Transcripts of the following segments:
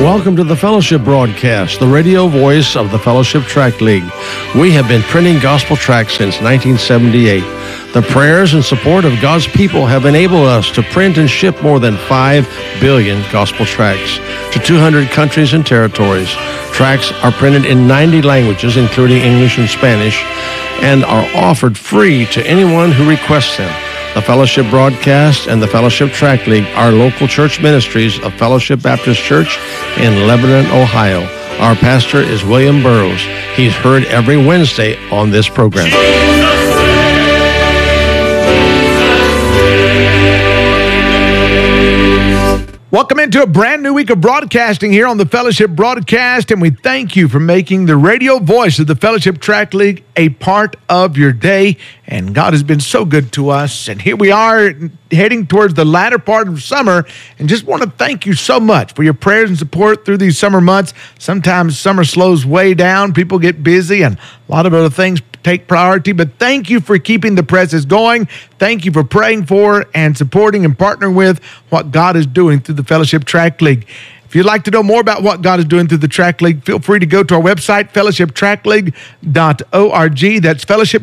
welcome to the Fellowship Broadcast, the radio voice of the Fellowship Tract League. We have been printing gospel tracts since 1978. The prayers and support of God's people have enabled us to print and ship more than 5 billion gospel tracts to 200 countries and territories. Tracts are printed in 90 languages, including English and Spanish, and are offered free to anyone who requests them. The Fellowship Broadcast and the Fellowship Tract League are local church ministries of Fellowship Baptist Church in Lebanon, Ohio. Our pastor is William Burroughs. He's heard every Wednesday on this program. Welcome into a brand new week of broadcasting here on the Fellowship Broadcast, and we thank you for making the radio voice of the Fellowship Tract League a part of your day. And God has been so good to us, and here we are heading towards the latter part of summer, and just want to thank you so much for your prayers and support through these summer months. Sometimes summer slows way down, people get busy, and a lot of other things take priority, but thank you for keeping the presses going. Thank you for praying for and supporting and partnering with what God is doing through the Fellowship Tract League. If you'd like to know more about what God is doing through the Tract League, feel free to go to our website, fellowshiptractleague.org. That's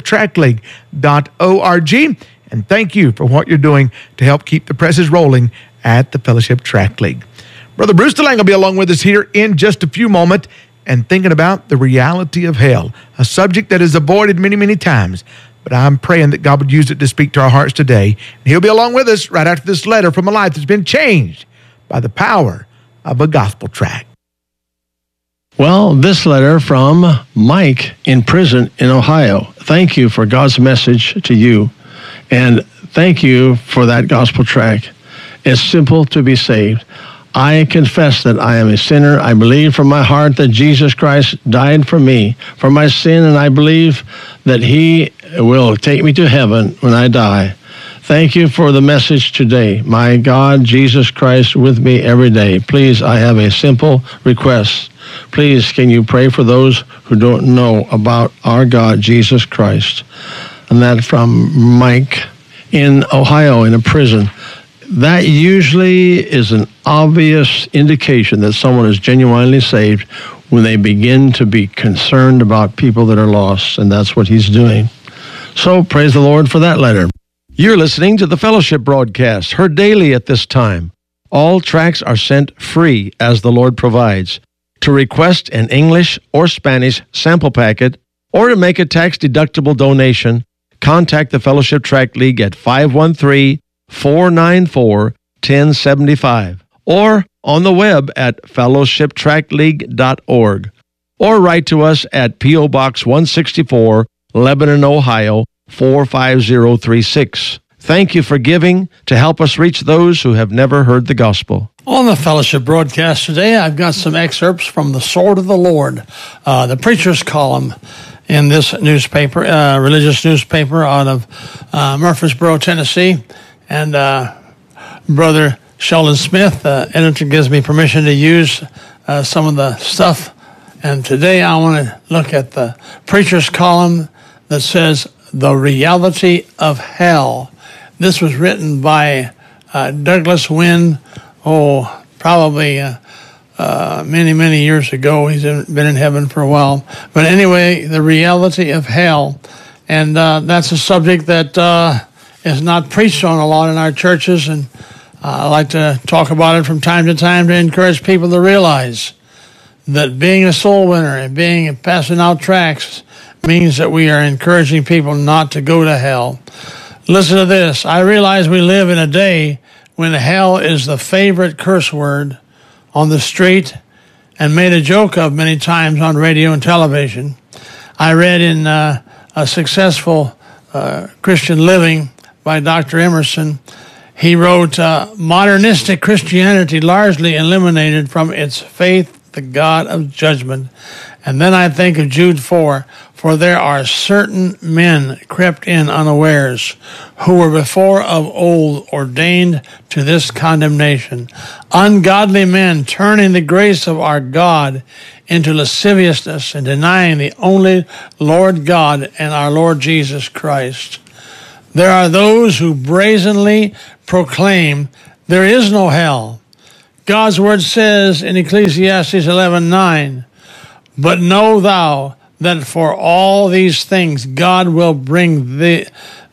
fellowshiptractleague.org. And thank you for what you're doing to help keep the presses rolling at the Fellowship Tract League. Brother Bruce DeLange will be along with us here in just a few moments, and thinking about the reality of hell, a subject that is avoided many, many times. But I'm praying that God would use it to speak to our hearts today. And he'll be along with us right after this letter from a life that's been changed by the power of a gospel tract. Well, this letter from Mike in prison in Ohio. Thank you for God's message to you. And thank you for that gospel tract. It's simple to be saved. I confess that I am a sinner. I believe from my heart that Jesus Christ died for me, for my sin, and I believe that he will take me to heaven when I die. Thank you for the message today. My God, Jesus Christ, with me every day. Please, I have a simple request. Please, can you pray for those who don't know about our God, Jesus Christ? And that from Mike in Ohio in a prison. That usually is an obvious indication that someone is genuinely saved when they begin to be concerned about people that are lost, and that's what he's doing. So praise the Lord for that letter. You're listening to the Fellowship Broadcast, heard daily at this time. All tracts are sent free as the Lord provides. To request an English or Spanish sample packet or to make a tax-deductible donation, contact the Fellowship Tract League at 513-494-1075 or on the web at fellowshiptractleague.org or write to us at P.O. Box 164, Lebanon, Ohio, 45036. Thank you for giving to help us reach those who have never heard the gospel. On the Fellowship Broadcast today, I've got some excerpts from the Sword of the Lord, the preacher's column in this newspaper, religious newspaper out of Murfreesboro, Tennessee. And Brother Sheldon Smith, the editor, gives me permission to use some of the stuff. And today I want to look at the preacher's column that says, The Reality of Hell. This was written by Douglas Wynn, probably many, many years ago. He's been in heaven for a while. But anyway, the reality of hell. And that's a subject that is not preached on a lot in our churches. And I like to talk about it from time to time to encourage people to realize that being a soul winner and passing out tracts means that we are encouraging people not to go to hell. Listen to this. I realize we live in a day when hell is the favorite curse word on the street and made a joke of many times on radio and television. I read in A Successful Christian Living by Dr. Emerson, he wrote, modernistic Christianity largely eliminated from its faith the God of judgment. And then I think of Jude 4, for there are certain men crept in unawares, who were before of old ordained to this condemnation, ungodly men turning the grace of our God into lasciviousness and denying the only Lord God and our Lord Jesus Christ. There are those who brazenly proclaim there is no hell, God's word says in Ecclesiastes 11:9, but know thou that for all these things God will bring thee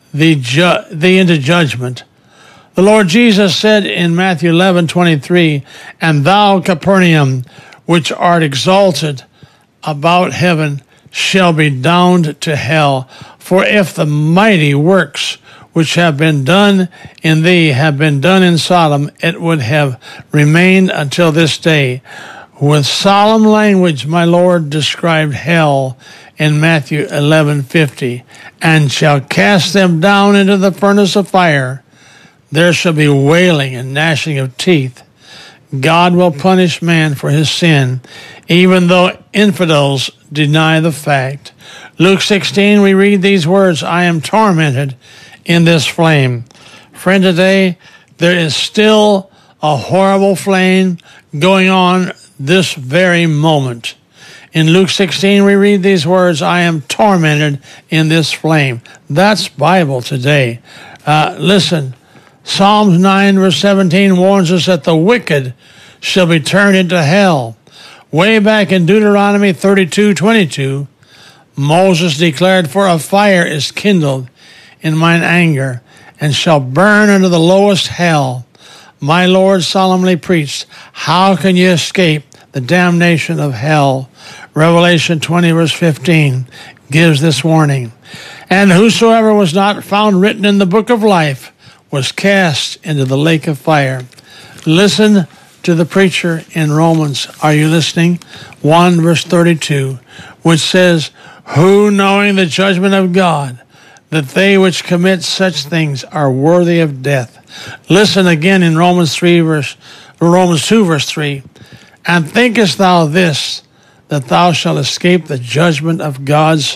into judgment. The Lord Jesus said in Matthew 11:23, and thou, Capernaum, which art exalted about heaven, shall be downed to hell. For if the mighty works which have been done in thee have been done in Sodom, it would have remained until this day. With solemn language, my Lord described hell in Matthew 11:50, and shall cast them down into the furnace of fire. There shall be wailing and gnashing of teeth. God will punish man for his sin, even though infidels deny the fact. Luke 16, we read these words, I am tormented in this flame. Friend, today there is still a horrible flame going on this very moment. In Luke 16, we read these words, I am tormented in this flame. That's Bible today. Listen, Psalms 9, verse 17 warns us that the wicked shall be turned into hell. Way back in Deuteronomy 32:22, Moses declared, for a fire is kindled in mine anger, and shall burn unto the lowest hell. My Lord solemnly preached, how can you escape the damnation of hell? Revelation 20, verse 15 gives this warning. And whosoever was not found written in the book of life was cast into the lake of fire. Listen to the preacher in Romans. Are you listening? 1 verse 32, which says, who knowing the judgment of God, that they which commit such things are worthy of death. Listen again in Romans 2 verse 3. And thinkest thou this, that thou shalt escape the judgment of God's...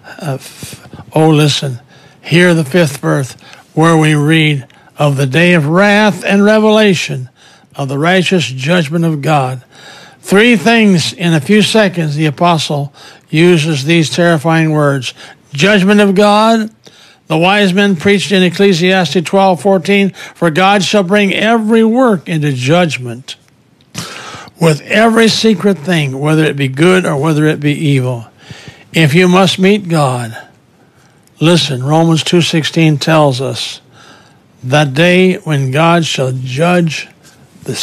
listen, hear the 5th verse, where we read of the day of wrath and revelation of the righteous judgment of God. 3 things in a few seconds the apostle uses these terrifying words. Judgment of God. The wise men preached in Ecclesiastes 12:14, for God shall bring every work into judgment with every secret thing, whether it be good or whether it be evil. If you must meet God, listen, Romans 2:16 tells us, that day when God shall judge the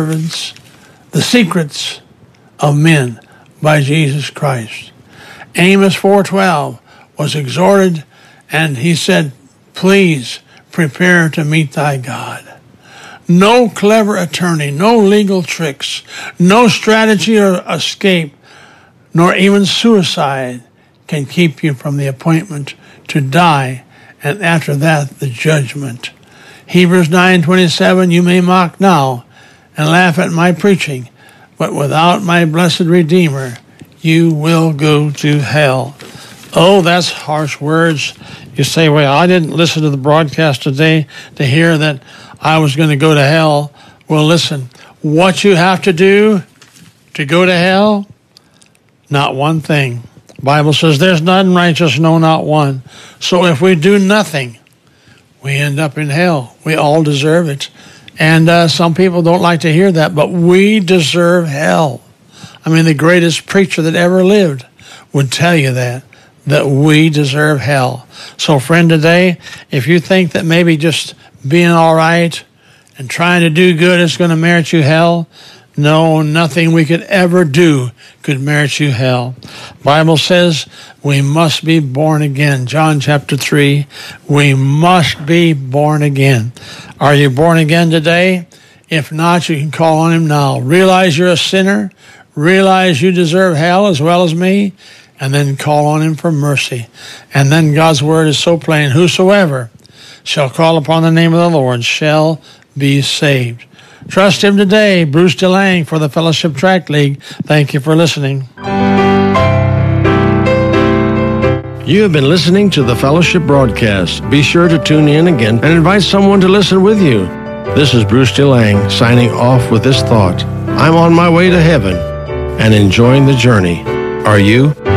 secrets of men by Jesus Christ. Amos 4:12 was exhorted, and he said, please prepare to meet thy God. No clever attorney, no legal tricks, no strategy or escape, nor even suicide can keep you from the appointment to die, and after that, the judgment. Hebrews 9:27, you may mock now and laugh at my preaching, but without my blessed Redeemer, you will go to hell. Oh, that's harsh words. You say, well, I didn't listen to the broadcast today to hear that I was going to go to hell. Well, listen, what you have to do to go to hell, not one thing. The Bible says there's none righteous, no, not one. So if we do nothing, we end up in hell. We all deserve it. And some people don't like to hear that, but we deserve hell. I mean, the greatest preacher that ever lived would tell you that we deserve hell. So, friend, today, if you think that maybe just being all right and trying to do good is going to merit you hell, no, nothing we could ever do could merit you hell. Bible says we must be born again. John chapter 3, we must be born again. Are you born again today? If not, you can call on him now. Realize you're a sinner. Realize you deserve hell as well as me. And then call on him for mercy. And then God's word is so plain. Whosoever shall call upon the name of the Lord shall be saved. Trust him today. Bruce DeLang for the Fellowship Tract League. Thank you for listening. You have been listening to the Fellowship broadcast. Be sure to tune in again and invite someone to listen with you. This is Bruce DeLang signing off with this thought. I'm on my way to heaven and enjoying the journey. Are you?